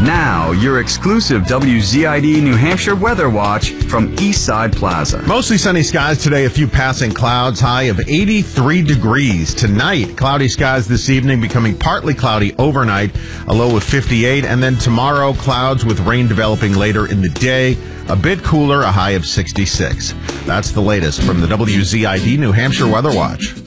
Now, your exclusive WZID New Hampshire Weather Watch from Eastside Plaza. Mostly sunny skies today, a few passing clouds, high of 83 degrees. Tonight, cloudy skies this evening, becoming partly cloudy overnight, a low of 58. And then tomorrow, clouds with rain developing later in the day, a bit cooler, a high of 66. That's the latest from the WZID New Hampshire Weather Watch.